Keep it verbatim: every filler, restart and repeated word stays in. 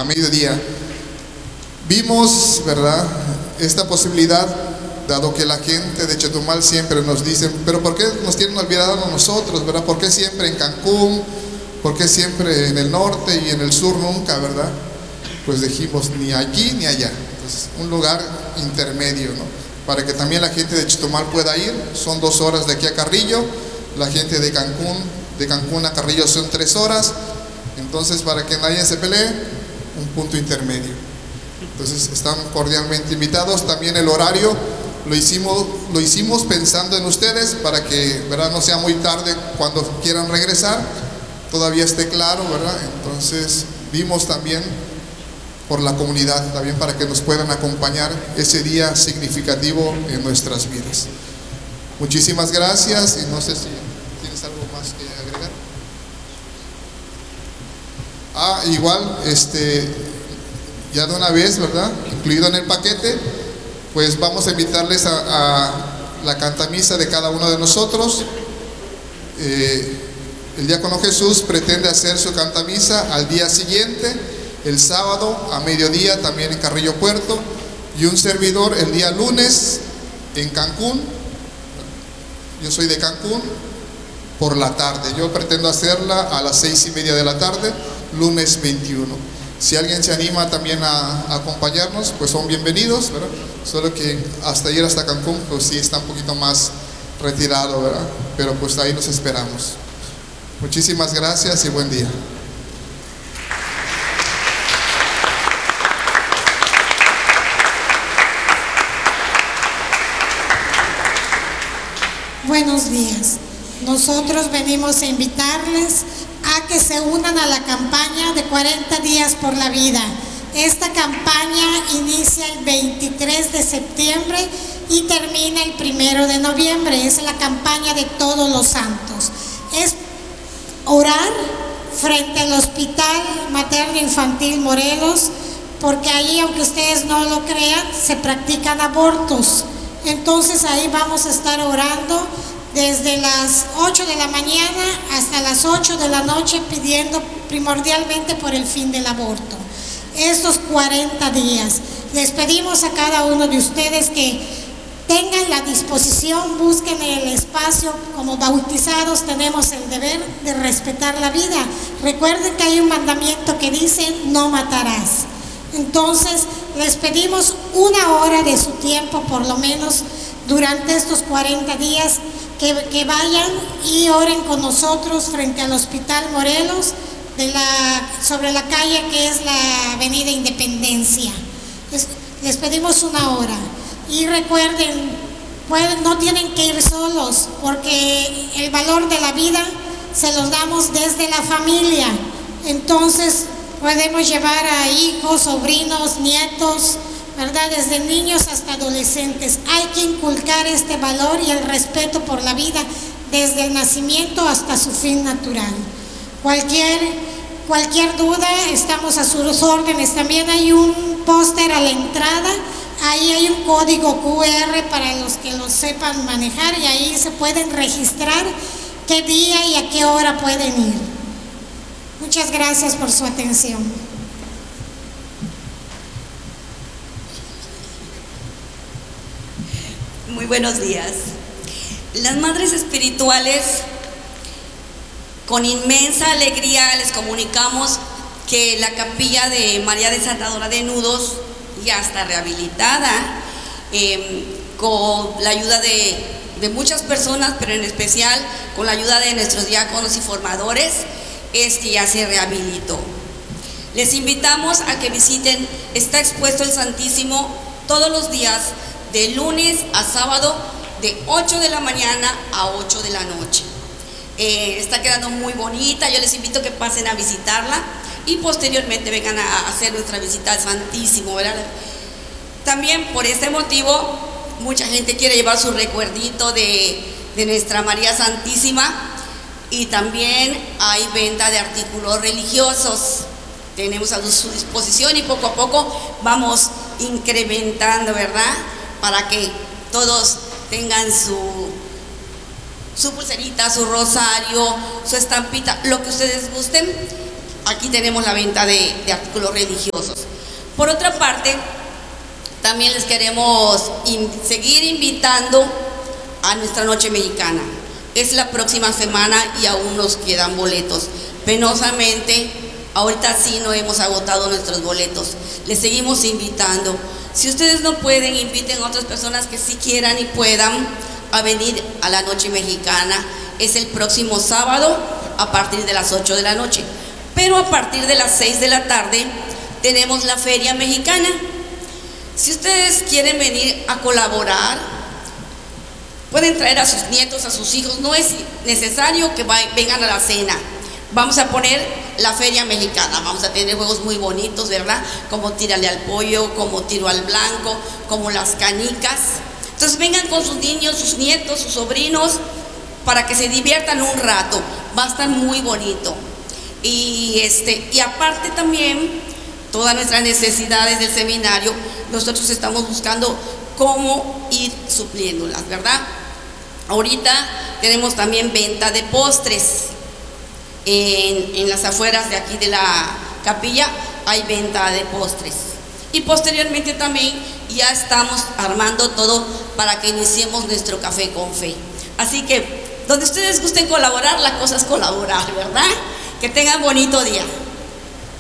a mediodía. Vimos, ¿verdad?, esta posibilidad, dado que la gente de Chetumal siempre nos dice, pero ¿por qué nos tienen olvidado a nosotros, verdad? ¿Por qué siempre en Cancún? ¿Por qué siempre en el norte y en el sur nunca, verdad? Pues dijimos, ni aquí ni allá. Entonces, un lugar intermedio, ¿no? Para que también la gente de Chetumal pueda ir. Son dos horas de aquí a Carrillo. La gente de Cancún, de Cancún a Carrillo son tres horas. Entonces, para que nadie se pelee, un punto intermedio. Entonces, están cordialmente invitados. También el horario lo hicimos, lo hicimos pensando en ustedes para que, ¿verdad?, no sea muy tarde cuando quieran regresar, todavía esté claro, ¿verdad? Entonces, vimos también por la comunidad, también para que nos puedan acompañar ese día significativo en nuestras vidas. Muchísimas gracias y no sé si tienes algo más que agregar. Ah, igual, este, ya de una vez, ¿verdad?, incluido en el paquete, pues vamos a invitarles a, a la cantamisa de cada uno de nosotros. Eh, el diácono Jesús pretende hacer su cantamisa al día siguiente, el sábado a mediodía también en Carrillo Puerto, y un servidor el día lunes en Cancún. Yo soy de Cancún, por la tarde. Yo pretendo hacerla a las seis y media de la tarde, lunes veintiuno. Si alguien se anima también a, a acompañarnos, pues son bienvenidos, ¿verdad? Solo que hasta ir hasta Cancún, pues sí está un poquito más retirado, ¿verdad? Pero pues ahí nos esperamos. Muchísimas gracias y buen día. Buenos días. Nosotros venimos a invitarles a que se unan a la campaña de cuarenta días por la vida. Esta campaña inicia el veintitrés de septiembre y termina el primero de noviembre. Es la campaña de todos los santos. Es orar frente al Hospital Materno Infantil Morelos, porque ahí, aunque ustedes no lo crean, se practican abortos. Entonces ahí vamos a estar orando desde las ocho de la mañana hasta las ocho de la noche, pidiendo primordialmente por el fin del aborto. Estos cuarenta días, les pedimos a cada uno de ustedes que tengan la disposición, busquen el espacio. Como bautizados tenemos el deber de respetar la vida. Recuerden que hay un mandamiento que dice: no matarás. Entonces, les pedimos una hora de su tiempo, por lo menos durante estos cuarenta días, que, que vayan y oren con nosotros frente al Hospital Morelos, de la, sobre la calle que es la Avenida Independencia. Les, les pedimos una hora. Y recuerden, pueden, no tienen que ir solos, porque el valor de la vida se los damos desde la familia. Entonces, podemos llevar a hijos, sobrinos, nietos, ¿verdad?, desde niños hasta adolescentes. Hay que inculcar este valor y el respeto por la vida desde el nacimiento hasta su fin natural. Cualquier, cualquier duda, estamos a sus órdenes. También hay un póster a la entrada. Ahí hay un código cu erre para los que lo sepan manejar, y ahí se pueden registrar qué día y a qué hora pueden ir. Muchas gracias por su atención. Muy buenos días. Las madres espirituales, con inmensa alegría les comunicamos que la capilla de María Desatadora de Nudos ya está rehabilitada, eh, con la ayuda de, de muchas personas, pero en especial con la ayuda de nuestros diáconos y formadores, es que ya se rehabilitó. Les invitamos a que visiten, está expuesto el Santísimo todos los días, de lunes a sábado, de ocho de la mañana a ocho de la noche. Eh, está quedando muy bonita. Yo les invito a que pasen a visitarla y posteriormente vengan a hacer nuestra visita al Santísimo, ¿verdad? También por este motivo, mucha gente quiere llevar su recuerdito de, de nuestra María Santísima, y también hay venta de artículos religiosos. Tenemos a su disposición y poco a poco vamos incrementando, ¿verdad?, para que todos tengan su, su pulserita, su rosario, su estampita, lo que ustedes gusten. aquí tenemos la venta de, de artículos religiosos. Por otra parte, también les queremos in, seguir invitando a nuestra Noche Mexicana. Es la próxima semana y aún nos quedan boletos. Penosamente, ahorita sí no hemos agotado nuestros boletos. Les seguimos invitando. Si ustedes no pueden, inviten a otras personas que sí quieran y puedan a venir a la Noche Mexicana. Es el próximo sábado a partir de las ocho de la noche. Pero a partir de las seis de la tarde tenemos la Feria Mexicana. Si ustedes quieren venir a colaborar, pueden traer a sus nietos, a sus hijos. No es necesario que vengan a la cena. Vamos a poner la Feria Mexicana. Vamos a tener juegos muy bonitos, ¿verdad? Como tírale al pollo, como tiro al blanco, como las canicas. Entonces vengan con sus niños, sus nietos, sus sobrinos, para que se diviertan un rato. Va a estar muy bonito. Y, este, y aparte también, todas nuestras necesidades del seminario, nosotros estamos buscando cómo ir supliéndolas, ¿verdad? Ahorita tenemos también venta de postres. En, en las afueras de aquí de la capilla hay venta de postres. Y posteriormente también ya estamos armando todo para que iniciemos nuestro café con fe. Así que donde ustedes gusten colaborar, la cosa es colaborar, ¿verdad? Que tengan bonito día.